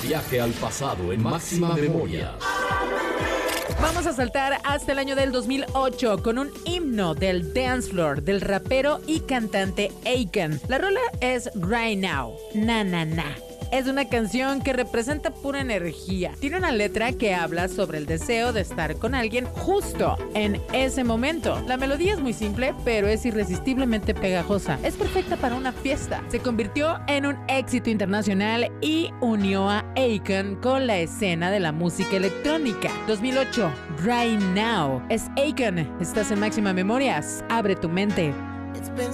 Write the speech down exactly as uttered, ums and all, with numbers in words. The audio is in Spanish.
Viaje al pasado en máxima memoria. Vamos a saltar hasta el año del dos mil ocho con un himno del dance floor del rapero y cantante Akon. La rola es Right Now, na na na. Es una canción que representa pura energía. Tiene una letra que habla sobre el deseo de estar con alguien justo en ese momento. La melodía es muy simple, pero es irresistiblemente pegajosa. Es perfecta para una fiesta. Se convirtió en un éxito internacional y unió a Akon con la escena de la música electrónica. dos mil ocho, Right Now. Es Akon. Estás en Máxima Memorias. Abre tu mente.